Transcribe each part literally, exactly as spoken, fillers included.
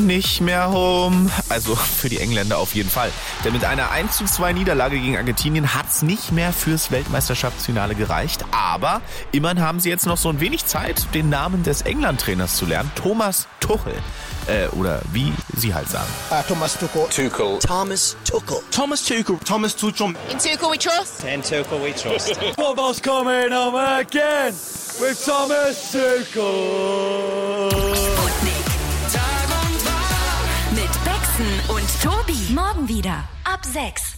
nicht mehr home. Also für die Engländer auf jeden Fall. Denn mit einer eins zu zwei Niederlage gegen Argentinien hat's nicht mehr fürs Weltmeisterschaftsfinale gereicht. Aber immerhin haben sie jetzt noch so ein wenig Zeit, den Namen des England-Trainers zu lernen. Thomas Tuchel. Äh, oder wie sie halt sagen. Uh, Thomas Tuchel. Tuchel. Thomas Tuchel. Thomas Tuchel. Thomas Tuchel. In Tuchel we trust. In Tuchel we trust. Football's coming home again with Thomas Tuchel. Sputnik. Tag und Tag mit Bexen und Tobi. Morgen wieder ab sechs.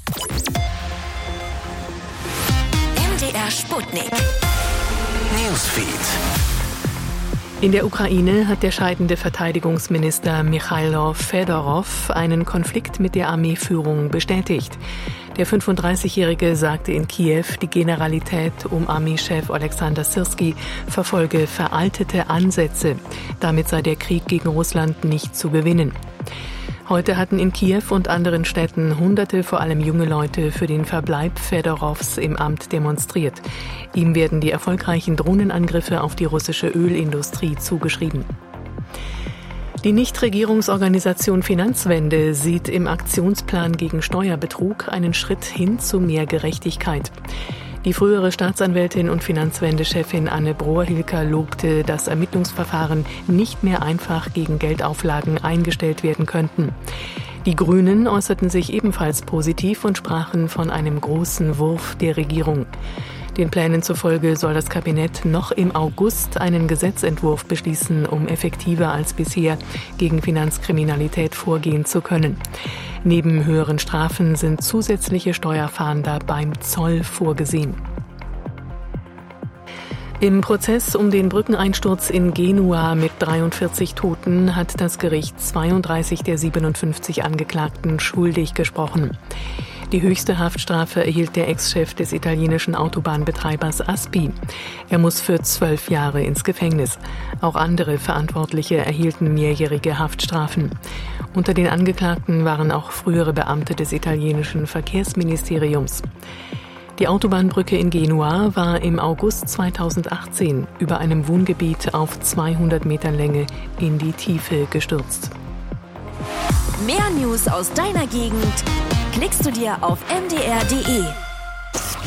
M D R Sputnik. Newsfeed. In der Ukraine hat der scheidende Verteidigungsminister Michailo Fedorov einen Konflikt mit der Armeeführung bestätigt. Der fünfunddreißigjährige sagte in Kiew, die Generalität um Armeechef Oleksandr Syrskij verfolge veraltete Ansätze. Damit sei der Krieg gegen Russland nicht zu gewinnen. Heute hatten in Kiew und anderen Städten Hunderte, vor allem junge Leute, für den Verbleib Fedorovs im Amt demonstriert. Ihm werden die erfolgreichen Drohnenangriffe auf die russische Ölindustrie zugeschrieben. Die Nichtregierungsorganisation Finanzwende sieht im Aktionsplan gegen Steuerbetrug einen Schritt hin zu mehr Gerechtigkeit. Die frühere Staatsanwältin und Finanzwende-Chefin Anne Brohr-Hilker lobte, dass Ermittlungsverfahren nicht mehr einfach gegen Geldauflagen eingestellt werden könnten. Die Grünen äußerten sich ebenfalls positiv und sprachen von einem großen Wurf der Regierung. Den Plänen zufolge soll das Kabinett noch im August einen Gesetzentwurf beschließen, um effektiver als bisher gegen Finanzkriminalität vorgehen zu können. Neben höheren Strafen sind zusätzliche Steuerfahnder beim Zoll vorgesehen. Im Prozess um den Brückeneinsturz in Genua mit dreiundvierzig Toten hat das Gericht zweiunddreißig der siebenundfünfzig Angeklagten schuldig gesprochen. Die höchste Haftstrafe erhielt der Ex-Chef des italienischen Autobahnbetreibers Aspi. Er muss für zwölf Jahre ins Gefängnis. Auch andere Verantwortliche erhielten mehrjährige Haftstrafen. Unter den Angeklagten waren auch frühere Beamte des italienischen Verkehrsministeriums. Die Autobahnbrücke in Genua war im August zweitausendachtzehn über einem Wohngebiet auf zweihundert Metern Länge in die Tiefe gestürzt. Mehr News aus deiner Gegend klickst du dir auf m d r punkt d e.